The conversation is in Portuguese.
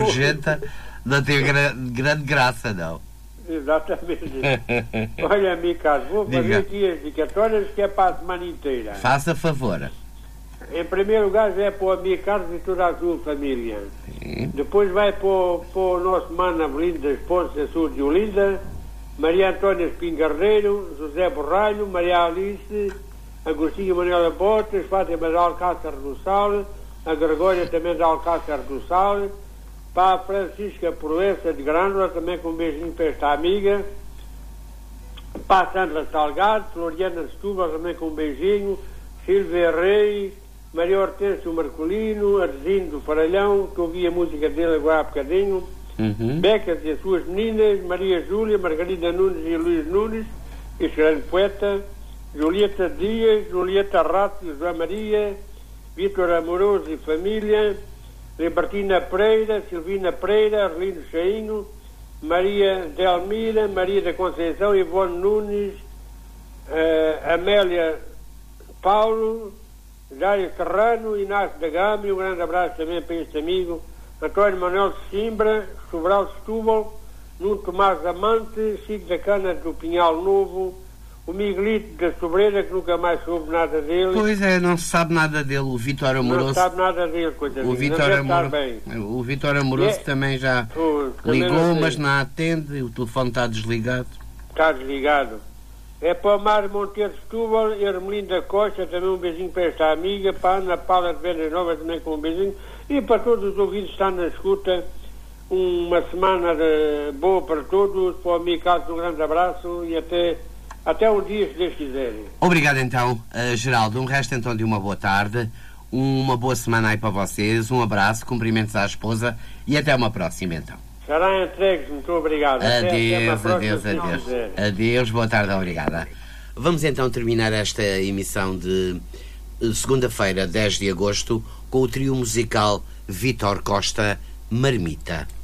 Gente, não tem grande graça, não. Exatamente. Olha, amigo Carlos, vou fazer aqui as dedicatórias que é para a semana inteira. Faça favor. Em primeiro lugar já é para o amigo Carlos e toda a sua família. Sim. Depois vai para o nosso mano Avelino das Pontes, da Sul de Olinda, Maria Antônia Espingarreiro, José Borralho, Maria Alice, Agostinho Manuela Botas, Fátima de Alcácer do Sal, a Gregória também de Alcácer do Sal, para a Francisca Proença de Grândola, também com um beijinho para esta amiga, para a Sandra Salgado, Floriana de Setúbal, também com um beijinho, Silvia Reis, Maria Hortêncio Marcolino, Arzinho do Faralhão, que ouvi a música dele agora há bocadinho, Becas e as suas meninas, Maria Júlia, Margarida Nunes e Luís Nunes, este grande poeta, Julieta Dias, Julieta Rato, João Maria, Vítor Amoroso e família, Libertina Pereira, Silvina Pereira, Arlindo Chainho, Maria Delmira, Maria da Conceição, Ivone Nunes, Amélia Paulo, Jário Serrano, Inácio da Gama, e um grande abraço também para este amigo, António Manuel de Simbra, Sobral de Setúbal, Nuno Tomás Amante, Chico da Cana do Pinhal Novo, o Miguelito da Sobreira, que nunca mais soube nada dele. Pois é, não se sabe nada dele. O Vitor Amoroso. Não se sabe nada dele, coisa o Vitor Amoroso também já ligou, mas não atende. O telefone está desligado. Está desligado. É para o Mário Monteiro de Setúbal, Hermelinda Costa, também um beijinho para esta amiga, para a Ana Paula de Vendas Novas, também com um beijinho, e para todos os ouvintes que estão na escuta, uma semana boa para todos, para o amigo Carlos, um grande abraço e até um dia, se Deus quiser. Obrigado então, Geraldo. Um resto então de uma boa tarde, uma boa semana aí para vocês, um abraço, cumprimentos à esposa e até uma próxima então. Será entregues, muito obrigado. Adeus. Adeus, boa tarde, obrigada. Vamos então terminar esta emissão de segunda-feira, 10 de agosto, com o trio musical Vítor Costa, Marmita.